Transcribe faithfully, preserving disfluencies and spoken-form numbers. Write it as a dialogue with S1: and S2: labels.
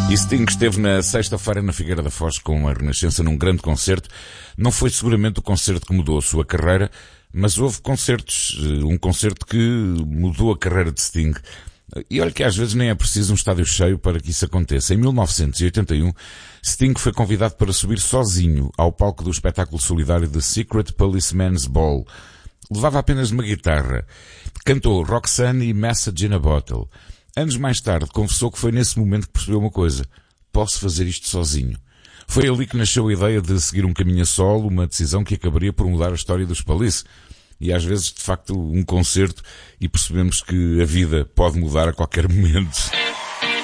S1: E Sting esteve na sexta-feira na Figueira da Foz com a Renascença num grande concerto. Não foi seguramente o concerto que mudou a sua carreira, mas houve concertos, um concerto que mudou a carreira de Sting. E olha que às vezes nem é preciso um estádio cheio para que isso aconteça. Em mil novecentos e oitenta e um, Sting foi convidado para subir sozinho ao palco do espetáculo solidário The Secret Policeman's Ball. Levava apenas uma guitarra. Cantou Roxanne e Message in a Bottle. Anos mais tarde, confessou que foi nesse momento que percebeu uma coisa. Posso fazer isto sozinho. Foi ali que nasceu a ideia de seguir um caminho a solo, uma decisão que acabaria por mudar a história dos Police. E às vezes, de facto, um concerto e percebemos que a vida pode mudar a qualquer momento.